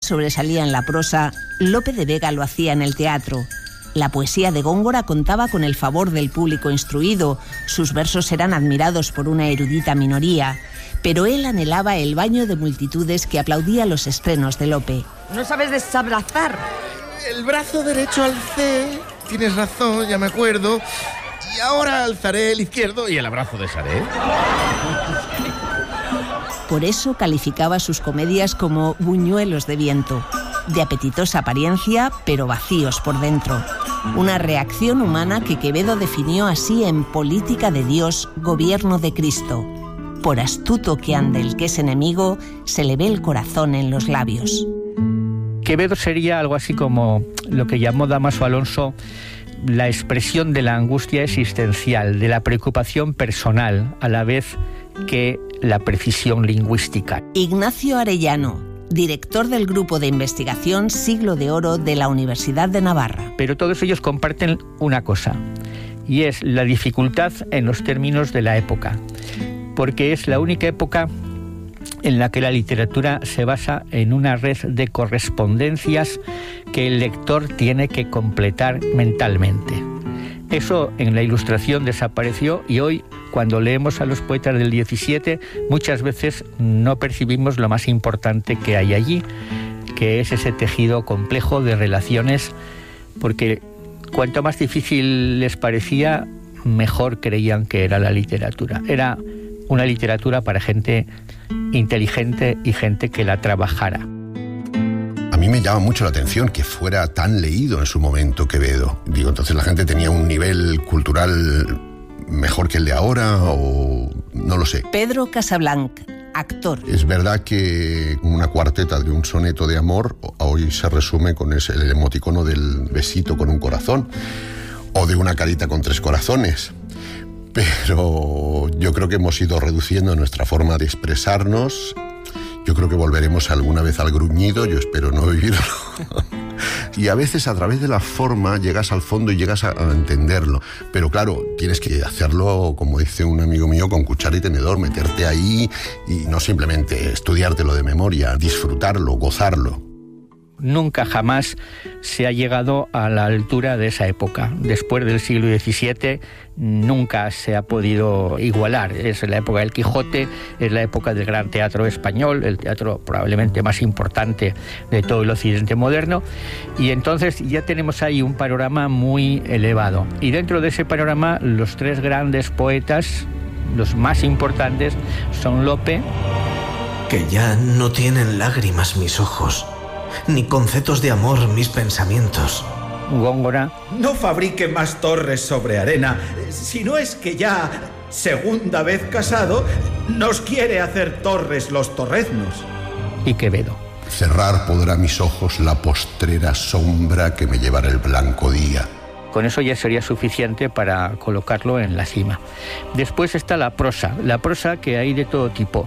sobresalía en la prosa, Lope de Vega lo hacía en el teatro. La poesía de Góngora contaba con el favor del público instruido, sus versos eran admirados por una erudita minoría, pero él anhelaba el baño de multitudes que aplaudía los estrenos de Lope. No sabes desabrazar. El brazo derecho alcé, tienes razón, ya me acuerdo, y ahora alzaré el izquierdo y el abrazo desharé. Por eso calificaba sus comedias como buñuelos de viento, de apetitosa apariencia, pero vacíos por dentro. Una reacción humana que Quevedo definió así en Política de Dios, Gobierno de Cristo. Por astuto que ande el que es enemigo, se le ve el corazón en los labios. Quevedo sería algo así como lo que llamó Dámaso Alonso la expresión de la angustia existencial, de la preocupación personal, a la vez que la precisión lingüística. Ignacio Arellano, director del Grupo de Investigación Siglo de Oro de la Universidad de Navarra. Pero todos ellos comparten una cosa, y es la dificultad en los términos de la época, porque es la única época en la que la literatura se basa en una red de correspondencias que el lector tiene que completar mentalmente. Eso en la Ilustración desapareció y hoy, cuando leemos a los poetas del 17, muchas veces no percibimos lo más importante que hay allí, que es ese tejido complejo de relaciones, porque cuanto más difícil les parecía, mejor creían que era la literatura. Era una literatura para gente inteligente y gente que la trabajara. A mí me llama mucho la atención que fuera tan leído en su momento Quevedo. Digo, entonces la gente tenía un nivel cultural mejor que el de ahora o no lo sé. Pedro Casablanc, actor. Es verdad que una cuarteta de un soneto de amor hoy se resume con el emoticono del besito con un corazón o de una carita con 3 corazones. Pero yo creo que hemos ido reduciendo nuestra forma de expresarnos. Yo creo que volveremos alguna vez al gruñido, yo espero no vivirlo. Y a veces a través de la forma llegas al fondo y llegas a entenderlo. Pero claro, tienes que hacerlo, como dice un amigo mío, con cuchara y tenedor, meterte ahí y no simplemente estudiártelo de memoria, disfrutarlo, gozarlo. Nunca jamás se ha llegado a la altura de esa época. Después del siglo XVII nunca se ha podido igualar. Es la época del Quijote, es la época del gran teatro español, el teatro probablemente más importante de todo el occidente moderno, y entonces ya tenemos ahí un panorama muy elevado. Y dentro de ese panorama los 3 grandes poetas, los más importantes, son Lope. Que ya no tienen lágrimas mis ojos, ni conceptos de amor mis pensamientos. Góngora. No fabrique más torres sobre arena, si no es que ya, segunda vez casado, nos quiere hacer torres los torreznos. Y Quevedo. Cerrar podrá mis ojos la postrera sombra que me llevará el blanco día. Con eso ya sería suficiente para colocarlo en la cima. Después está la prosa que hay de todo tipo.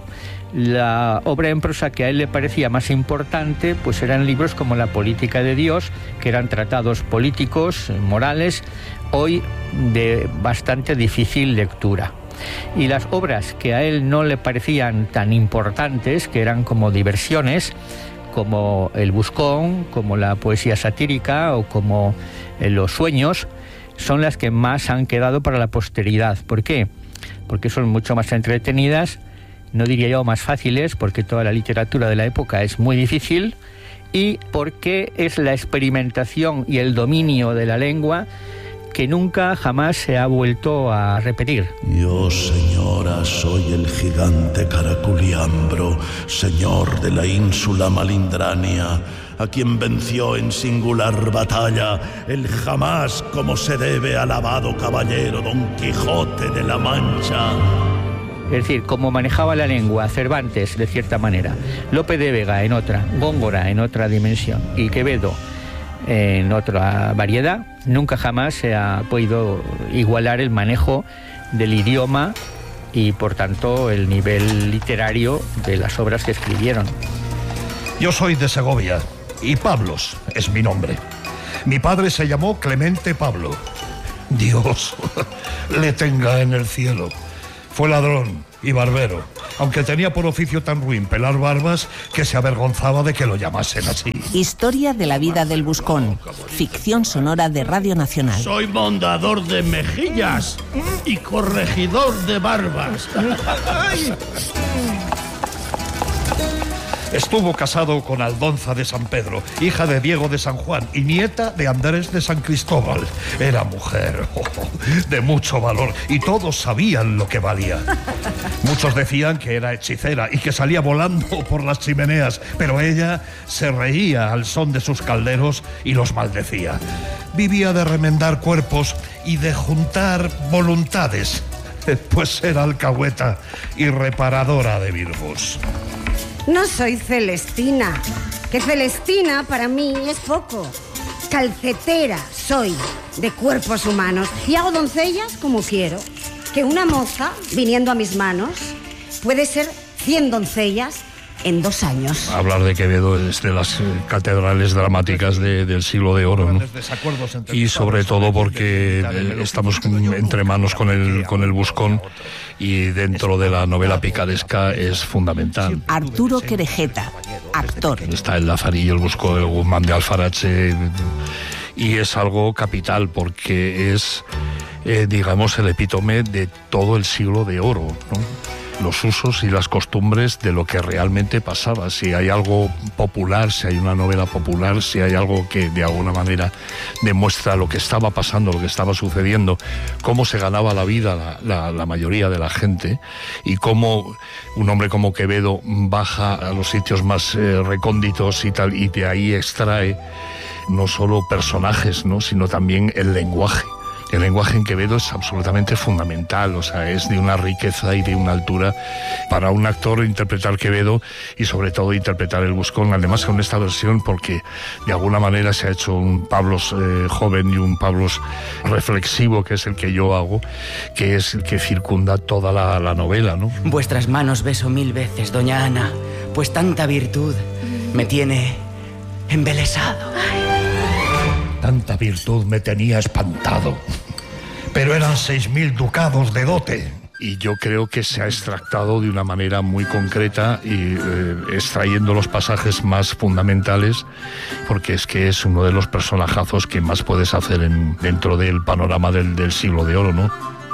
La obra en prosa que a él le parecía más importante, pues eran libros como La Política de Dios, que eran tratados políticos, morales, hoy de bastante difícil lectura. Y las obras que a él no le parecían tan importantes, que eran como diversiones, como El Buscón, como la poesía satírica o como Los Sueños, son las que más han quedado para la posteridad. ¿Por qué? Porque son mucho más entretenidas, no diría yo más fáciles, porque toda la literatura de la época es muy difícil, y porque es la experimentación y el dominio de la lengua que nunca jamás se ha vuelto a repetir. Yo, señora, soy el gigante Caraculiambro, señor de la ínsula Malindrania, a quien venció en singular batalla el jamás como se debe alabado caballero Don Quijote de la Mancha. Es decir, como manejaba la lengua Cervantes de cierta manera, Lope de Vega en otra, Góngora en otra dimensión y Quevedo en otra variedad, nunca jamás se ha podido igualar el manejo del idioma y por tanto el nivel literario de las obras que escribieron. Yo soy de Segovia y Pablos es mi nombre. Mi padre se llamó Clemente Pablo. Dios le tenga en el cielo. Fue ladrón y barbero, aunque tenía por oficio tan ruin pelar barbas que se avergonzaba de que lo llamasen así. Historia de la vida del Buscón, ficción sonora de Radio Nacional. Soy mondador de mejillas y corregidor de barbas. Estuvo casado con Aldonza de San Pedro, hija de Diego de San Juan y nieta de Andrés de San Cristóbal. Era mujer de mucho valor y todos sabían lo que valía. Muchos decían que era hechicera y que salía volando por las chimeneas, pero ella se reía al son de sus calderos y los maldecía. Vivía de remendar cuerpos y de juntar voluntades, pues era alcahueta y reparadora de virgus. No soy Celestina, que Celestina para mí es poco. Calcetera soy de cuerpos humanos y hago doncellas como quiero. Que una moza, viniendo a mis manos, puede ser 100 doncellas en 2 años. Hablar de Quevedo es de las catedrales dramáticas del siglo de oro, ¿no? Y sobre todo porque estamos entre manos con el Buscón y dentro de la novela picaresca es fundamental. Arturo Querejeta, actor. Está el Lazarillo, el Buscón, el Guzmán de Alfarache, y es algo capital porque es, digamos, el epítome de todo el siglo de oro, ¿no? Los usos y las costumbres de lo que realmente pasaba. Si hay algo popular, si hay una novela popular, si hay algo que de alguna manera demuestra lo que estaba pasando, lo que estaba sucediendo, cómo se ganaba la vida la mayoría de la gente y cómo un hombre como Quevedo baja a los sitios más recónditos y tal, y de ahí extrae no solo personajes, ¿no?, sino también el lenguaje. El lenguaje en Quevedo es absolutamente fundamental, o sea, es de una riqueza y de una altura para un actor interpretar Quevedo y sobre todo interpretar el Buscón, además con esta versión porque de alguna manera se ha hecho un Pablos joven y un Pablos reflexivo, que es el que yo hago, que es el que circunda toda la novela, ¿no? Vuestras manos beso 1000 veces, doña Ana, pues tanta virtud me tiene embelesado. Tanta virtud me tenía espantado. Pero eran 6.000 ducados de dote. Y yo creo que se ha extractado de una manera muy concreta y extrayendo los pasajes más fundamentales, porque es que es uno de los personajazos que más puedes hacer dentro del panorama del siglo de oro, ¿no?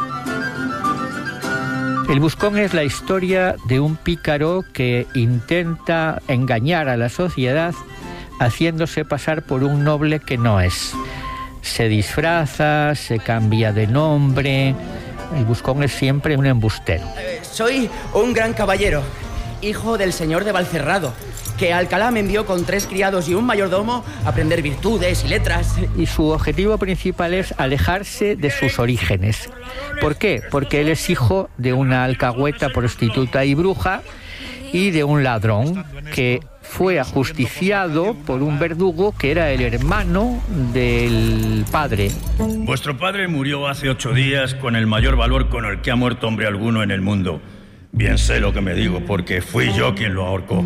El Buscón es la historia de un pícaro que intenta engañar a la sociedad haciéndose pasar por un noble que no es. Se disfraza, se cambia de nombre. El Buscón es siempre un embustero. Soy un gran caballero, hijo del señor de Valcerrado, que Alcalá me envió con 3 criados y un mayordomo a aprender virtudes y letras. Y su objetivo principal es alejarse de sus orígenes. ¿Por qué? Porque él es hijo de una alcahueta, prostituta y bruja, y de un ladrón que fue ajusticiado por un verdugo que era el hermano del padre. Vuestro padre murió hace 8 días con el mayor valor con el que ha muerto hombre alguno en el mundo. Bien sé lo que me digo, porque fui yo quien lo ahorcó.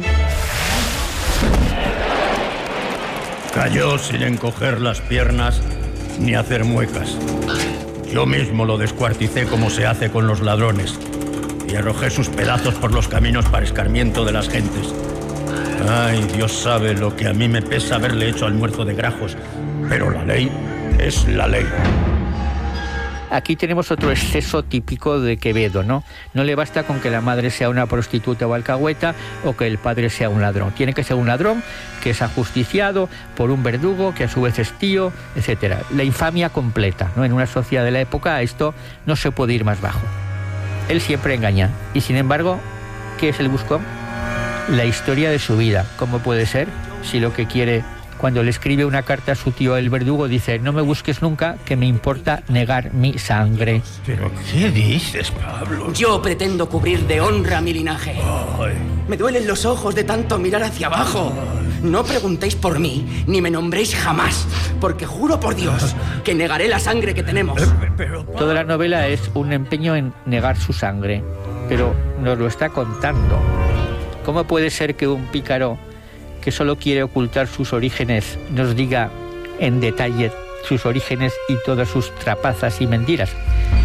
Cayó sin encoger las piernas ni hacer muecas. Yo mismo lo descuarticé como se hace con los ladrones y arrojé sus pedazos por los caminos para escarmiento de las gentes. Ay, Dios sabe lo que a mí me pesa haberle hecho almuerzo de grajos, pero la ley es la ley. Aquí tenemos otro exceso típico de Quevedo, ¿no? No le basta con que la madre sea una prostituta o alcahueta o que el padre sea un ladrón. Tiene que ser un ladrón que es ajusticiado por un verdugo que a su vez es tío, etcétera. La infamia completa, ¿no? En una sociedad de la época esto no se puede ir más bajo. Él siempre engaña. Y sin embargo, ¿qué es el Buscón? La historia de su vida. ¿Cómo puede ser si lo que quiere, cuando le escribe una carta a su tío el verdugo, dice: no me busques nunca, que me importa negar mi sangre? ¿Pero qué dices, Pablo? Yo pretendo cubrir de honra mi linaje. Ay. Me duelen los ojos de tanto mirar hacia abajo. No preguntéis por mí, ni me nombréis jamás, porque juro por Dios que negaré la sangre que tenemos. Toda la novela es un empeño en negar su sangre, pero nos lo está contando. ¿Cómo puede ser que un pícaro que solo quiere ocultar sus orígenes nos diga en detalle sus orígenes y todas sus trapazas y mentiras?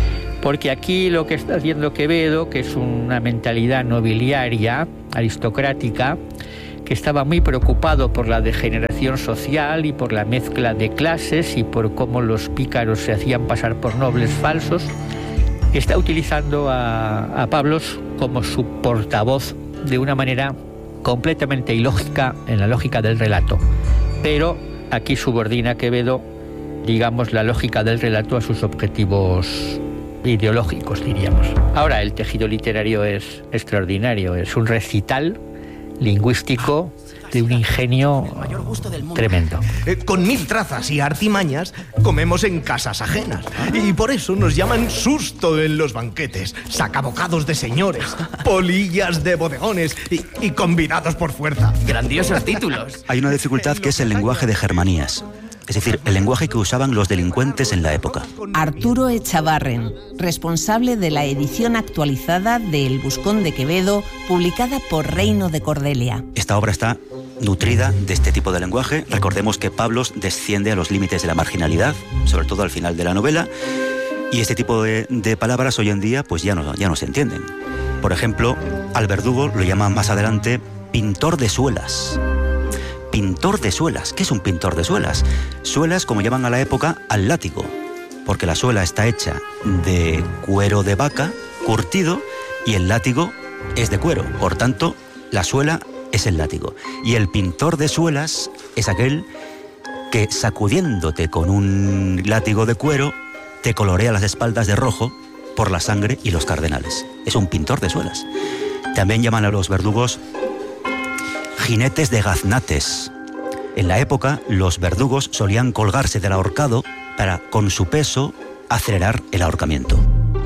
Porque aquí lo que está haciendo Quevedo, que es una mentalidad nobiliaria, aristocrática, que estaba muy preocupado por la degeneración social y por la mezcla de clases y por cómo los pícaros se hacían pasar por nobles falsos, está utilizando a Pablos como su portavoz de una manera completamente ilógica en la lógica del relato. Pero aquí subordina Quevedo, digamos, la lógica del relato a sus objetivos ideológicos, diríamos. Ahora, el tejido literario es extraordinario, es un recital lingüístico de un ingenio tremendo. Con 1000 trazas y artimañas comemos en casas ajenas. Y por eso nos llaman susto en los banquetes, sacabocados de señores, polillas de bodegones y convidados por fuerza. Grandiosos títulos. Hay una dificultad que es el lenguaje de germanías. Es decir, el lenguaje que usaban los delincuentes en la época. Arturo Echavarren, responsable de la edición actualizada de El Buscón de Quevedo, publicada por Reino de Cordelia. Esta obra está nutrida de este tipo de lenguaje. Recordemos que Pablos desciende a los límites de la marginalidad, sobre todo al final de la novela, y este tipo de palabras hoy en día pues ya no se entienden. Por ejemplo, al verdugo lo llama más adelante pintor de suelas. Pintor de suelas. ¿Qué es un pintor de suelas? Suelas, como llaman a la época, al látigo, porque la suela está hecha de cuero de vaca curtido y el látigo es de cuero. Por tanto, la suela es el látigo. Y el pintor de suelas es aquel que, sacudiéndote con un látigo de cuero, te colorea las espaldas de rojo por la sangre y los cardenales. Es un pintor de suelas. También llaman a los verdugos jinetes de gaznates. En la época, los verdugos solían colgarse del ahorcado para, con su peso, acelerar el ahorcamiento.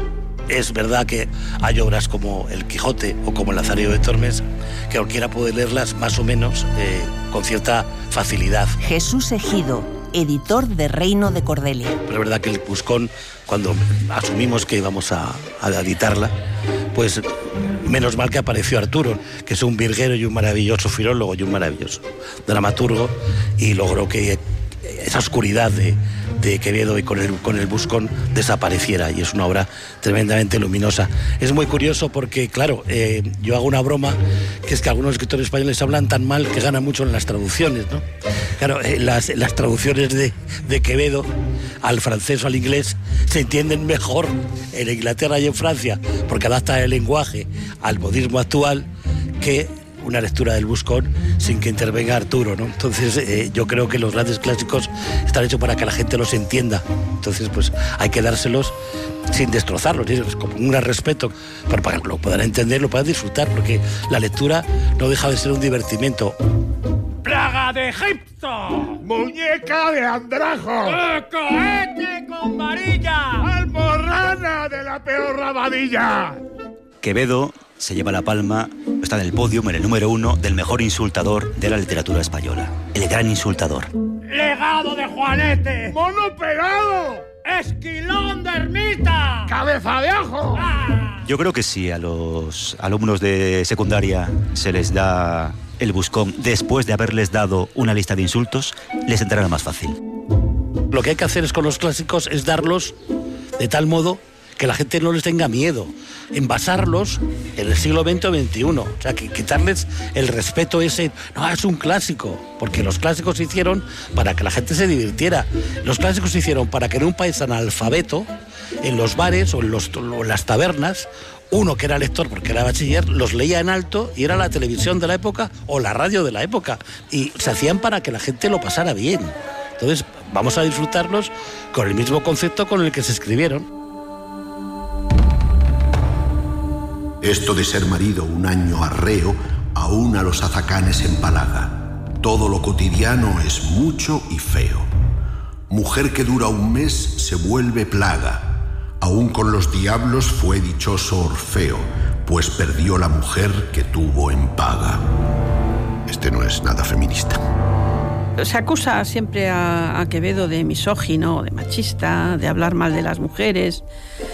Es verdad que hay obras como El Quijote o como El Lazarillo de Tormes que cualquiera puede leerlas más o menos con cierta facilidad. Jesús Ejido, editor de Reino de Cordelia. Pero es verdad que El Buscón, cuando asumimos que íbamos a editarla, pues menos mal que apareció Arturo, que es un virguero y un maravilloso filólogo y un maravilloso dramaturgo, y logró que esa oscuridad de Quevedo y con el Buscón desapareciera, y es una obra tremendamente luminosa. Es muy curioso porque, claro, yo hago una broma, que es que algunos escritores españoles hablan tan mal que ganan mucho en las traducciones, ¿no? Claro, las traducciones de Quevedo al francés o al inglés se entienden mejor en Inglaterra y en Francia, porque adapta el lenguaje al modismo actual, que una lectura del Buscón sin que intervenga Arturo, ¿no? Entonces yo creo que los grandes clásicos están hechos para que la gente los entienda. Entonces pues hay que dárselos sin destrozarlos, ¿sí? Es como un gran respeto, pero para que lo puedan entender, lo puedan disfrutar, porque la lectura no deja de ser un divertimento. ¡Plaga de Egipto! ¡Muñeca de andrajo! ¡Cohete con varilla! ¡Almorrana de la peor rabadilla! Quevedo se lleva la palma, está en el podium, en el número 1 del mejor insultador de la literatura española. El gran insultador. ¡Legado de Juanete! ¡Mono pelado! ¡Esquilón de ermita! ¡Cabeza de ajo! Yo creo que si a los alumnos de secundaria se les da el Buscón después de haberles dado una lista de insultos, les entrará más fácil. Lo que hay que hacer es con los clásicos es darlos de tal modo que la gente no les tenga miedo, envasarlos en el siglo XX o XXI, o sea, que quitarles el respeto ese, no, es un clásico, porque los clásicos se hicieron para que la gente se divirtiera, los clásicos se hicieron para que en un país analfabeto, en los bares o en las tabernas, uno que era lector porque era bachiller, los leía en alto y era la televisión de la época o la radio de la época, y se hacían para que la gente lo pasara bien. Entonces vamos a disfrutarlos con el mismo concepto con el que se escribieron. Esto de ser marido un año arreo, aún a los azacanes empalaga. Todo lo cotidiano es mucho y feo. Mujer que dura un mes se vuelve plaga. Aún con los diablos fue dichoso Orfeo, pues perdió la mujer que tuvo en paga. Este no es nada feminista. Se acusa siempre a Quevedo de misógino, de machista, de hablar mal de las mujeres.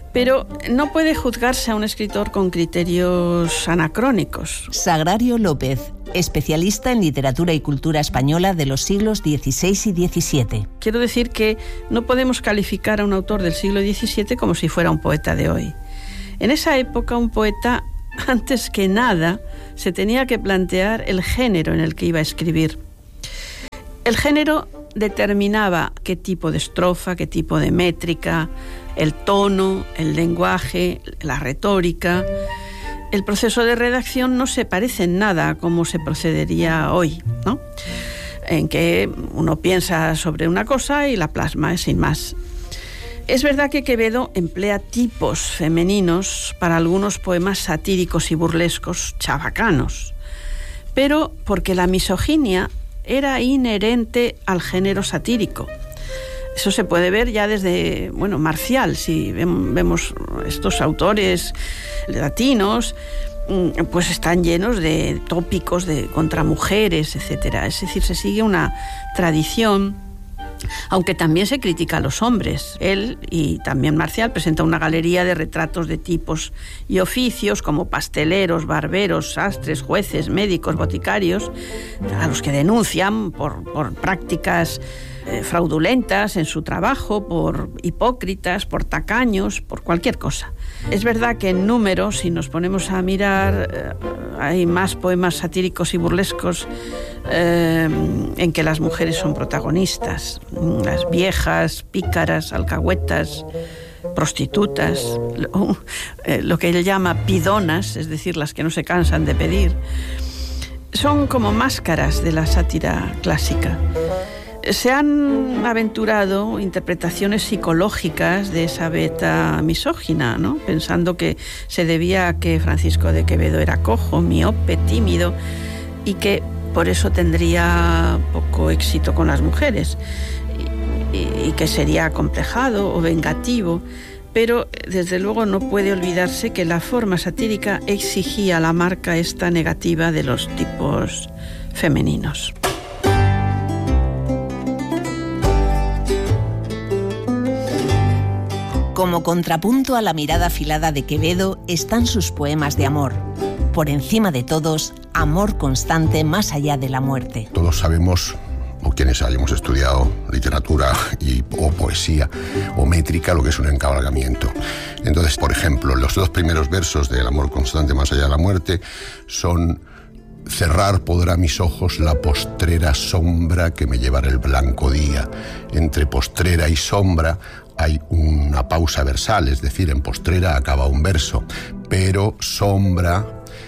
Pero no puede juzgarse a un escritor con criterios anacrónicos. Sagrario López, especialista en literatura y cultura española de los siglos XVI y XVII. Quiero decir que no podemos calificar a un autor del siglo XVII como si fuera un poeta de hoy. En esa época, un poeta, antes que nada, se tenía que plantear el género en el que iba a escribir. El género determinaba qué tipo de estrofa, qué tipo de métrica, el tono, el lenguaje, la retórica. El proceso de redacción no se parece en nada a cómo se procedería hoy, ¿no? En que uno piensa sobre una cosa y la plasma sin más. Es verdad que Quevedo emplea tipos femeninos para algunos poemas satíricos y burlescos chabacanos, pero porque la misoginia era inherente al género satírico. Eso se puede ver ya desde, Marcial. Si vemos estos autores latinos, pues están llenos de tópicos contra mujeres, etcétera. Es decir, se sigue una tradición, aunque también se critica a los hombres. Él y también Marcial presenta una galería de retratos de tipos y oficios como pasteleros, barberos, sastres, jueces, médicos, boticarios, a los que denuncian por prácticas fraudulentas en su trabajo, por hipócritas, por tacaños, por cualquier cosa. Es verdad que en número, si nos ponemos a mirar, hay más poemas satíricos y burlescos en que las mujeres son protagonistas. Las viejas, pícaras, alcahuetas, prostitutas, lo que él llama pidonas, es decir, las que no se cansan de pedir, son como máscaras de la sátira clásica. Se han aventurado interpretaciones psicológicas de esa beta misógina, ¿no? Pensando que se debía a que Francisco de Quevedo era cojo, miope, tímido y que por eso tendría poco éxito con las mujeres y que sería acomplejado o vengativo. Pero desde luego no puede olvidarse que la forma satírica exigía la marca esta negativa de los tipos femeninos. Como contrapunto a la mirada afilada de Quevedo están sus poemas de amor. Por encima de todos, amor constante más allá de la muerte. Todos sabemos, o quienes hayamos estudiado literatura o poesía o métrica, lo que es un encabalgamiento. Entonces, por ejemplo, los dos primeros versos del amor constante más allá de la muerte son: cerrar podrá mis ojos la postrera sombra que me llevará el blanco día. Entre postrera y sombra hay una pausa versal, es decir, en postrera acaba un verso, pero sombra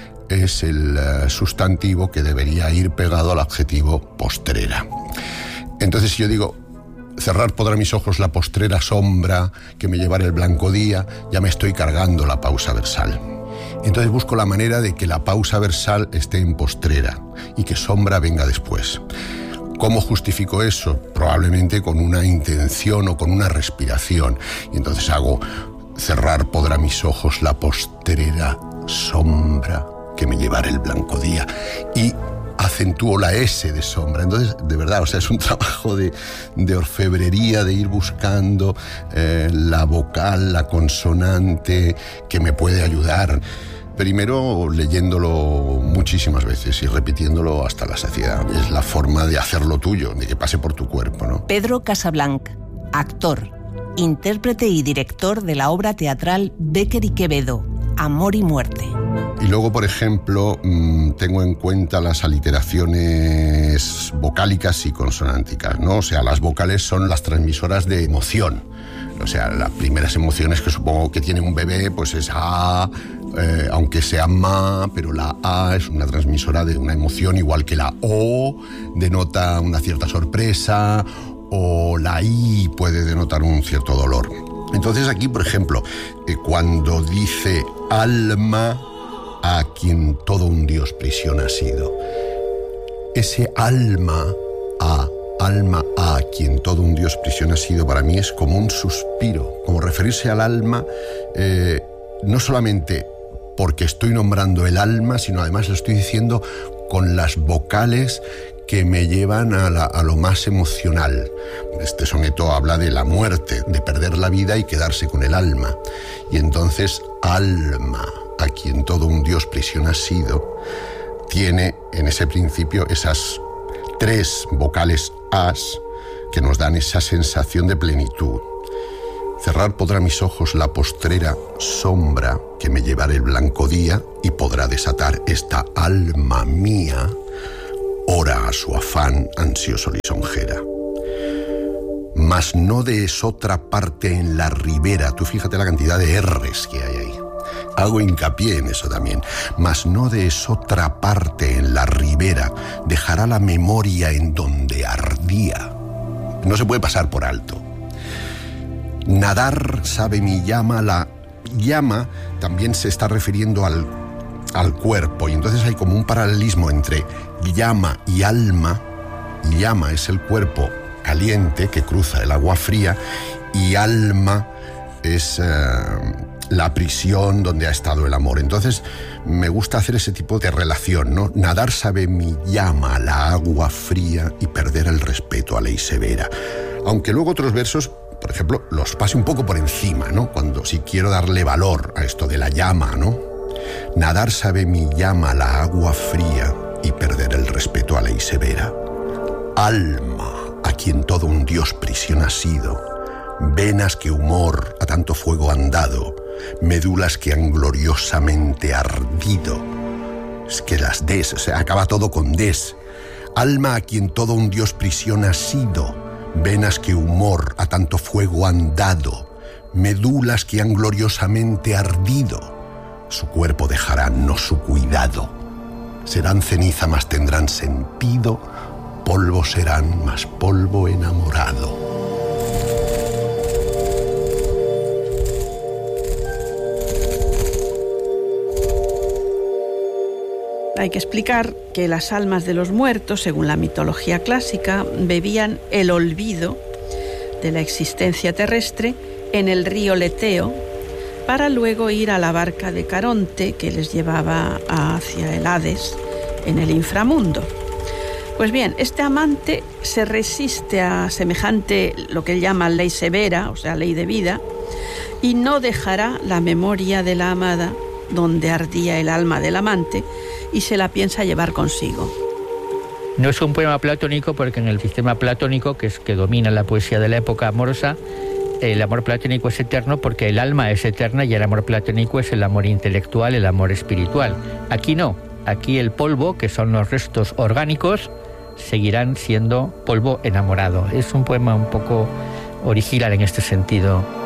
es el sustantivo que debería ir pegado al adjetivo postrera. Entonces, si yo digo: cerrar podrá mis ojos la postrera sombra que me llevará el blanco día, ya me estoy cargando la pausa versal. Entonces busco la manera de que la pausa versal esté en postrera y que sombra venga después. ¿Cómo justifico eso? Probablemente con una intención o con una respiración. Y entonces hago: cerrar podrá mis ojos la postrera sombra que me llevará el blanco día. Y acentúo la S de sombra. Entonces, de verdad, es un trabajo de orfebrería, de ir buscando la vocal, la consonante que me puede ayudar. Primero leyéndolo muchísimas veces y repitiéndolo hasta la saciedad. Es la forma de hacerlo tuyo, de que pase por tu cuerpo, ¿no? Pedro Casablanc, actor, intérprete y director de la obra teatral Bécquer y Quevedo, Amor y muerte. Y luego, por ejemplo, tengo en cuenta las aliteraciones vocálicas y consonánticas, ¿no? O sea, las vocales son las transmisoras de emoción. O sea, las primeras emociones que supongo que tiene un bebé, pues es A, aunque sea ma, pero la A es una transmisora de una emoción, igual que la O denota una cierta sorpresa, o la I puede denotar un cierto dolor. Entonces aquí, por ejemplo, cuando dice alma a quien todo un Dios prisión ha sido, ese alma a quien todo un Dios prisión ha sido, para mí es como un suspiro, como referirse al alma, no solamente porque estoy nombrando el alma, sino además lo estoy diciendo con las vocales que me llevan a lo más emocional. Este soneto habla de la muerte, de perder la vida y quedarse con el alma. Y entonces, alma, a quien todo un Dios prisión ha sido, tiene en ese principio esas 3 vocales as que nos dan esa sensación de plenitud. Cerrar podrá mis ojos la postrera sombra que me llevará el blanco día y podrá desatar esta alma mía, ora a su afán ansioso lisonjera. Mas no de esotra parte en la ribera, tú fíjate la cantidad de R's que hay ahí. Hago hincapié en eso también. Mas no de esotra parte en la ribera dejará la memoria en donde ardía. No se puede pasar por alto. Nadar sabe mi llama, la llama también se está refiriendo al cuerpo, y entonces hay como un paralelismo entre llama y alma. Llama es el cuerpo caliente que cruza el agua fría, y alma es la prisión donde ha estado el amor. Entonces me gusta hacer ese tipo de relación, ¿no? Nadar sabe mi llama, la agua fría, y perder el respeto a ley severa. Aunque luego otros versos, por ejemplo, los pase un poco por encima, ¿no? Cuando si quiero darle valor a esto de la llama, ¿no? Nadar sabe mi llama, la agua fría, y perder el respeto a ley severa. Alma, a quien todo un Dios prisión ha sido, venas que humor a tanto fuego han dado, médulas que han gloriosamente ardido. Es que las des, o sea, acaba todo con des. Alma, a quien todo un Dios prisión ha sido, venas que humor a tanto fuego han dado, médulas que han gloriosamente ardido. Su cuerpo dejarán, no su cuidado. Serán ceniza, mas tendrán sentido, polvo serán, mas polvo enamorado. Hay que explicar que las almas de los muertos, según la mitología clásica, bebían el olvido de la existencia terrestre en el río Leteo, para luego ir a la barca de Caronte que les llevaba hacia el Hades, en el inframundo. Pues bien, este amante se resiste a semejante, lo que él llama ley severa, o sea, ley de vida, y no dejará la memoria de la amada donde ardía el alma del amante, y se la piensa llevar consigo. No es un poema platónico porque en el sistema platónico, que es que domina la poesía de la época amorosa, el amor platónico es eterno porque el alma es eterna y el amor platónico es el amor intelectual, el amor espiritual. Aquí no, aquí el polvo, que son los restos orgánicos, seguirán siendo polvo enamorado. Es un poema un poco original en este sentido.